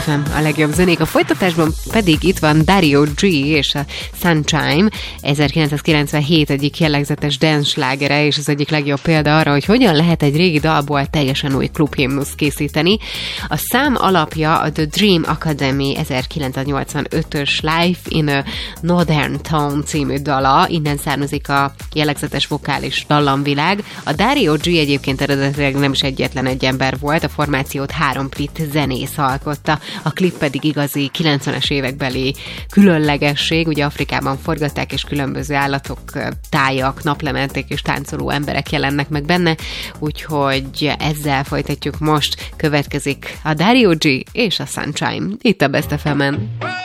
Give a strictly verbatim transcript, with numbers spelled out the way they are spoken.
ef em a legjobb zenék. A folytatásban pedig itt van Dario G és a Sunshine, ezerkilencszázkilencvenhét egyik jellegzetes dance slágere, és az egyik legjobb példa arra, hogy hogyan lehet egy régi dalból teljesen új klubhimnuszt készíteni. A szám alapja a The Dream Academy ezerkilencszáznyolcvanötös Life in a Northern Town című dala, innen származik a jellegzetes vokális dallamvilág. A Dario G egyébként eredetileg nem is egyetlen egy ember volt, a formációt három brit zenész alkotta, a klip pedig igazi kilencvenes évekbeli különlegesség, ugye Afrikában forgatták, és különböző állatok, tájak, naplementék és táncoló emberek jelennek meg benne, úgyhogy ezzel folytatjuk most, következik a Dario G és a Sunshine, itt a Best ef emen.